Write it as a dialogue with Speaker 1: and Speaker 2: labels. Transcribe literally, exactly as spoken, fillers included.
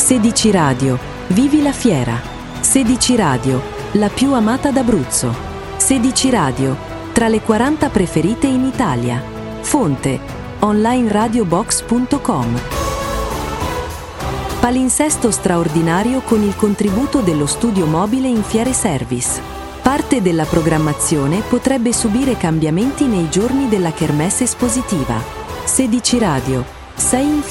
Speaker 1: sedici Radio, vivi la fiera. sedici Radio, la più amata d'Abruzzo. sedici Radio, tra le quaranta preferite in Italia. Fonte, online radio box punto com. Palinsesto straordinario con il contributo dello studio mobile in Fiere Service. Parte della programmazione potrebbe subire cambiamenti nei giorni della Kermesse espositiva. sedici Radio, sei in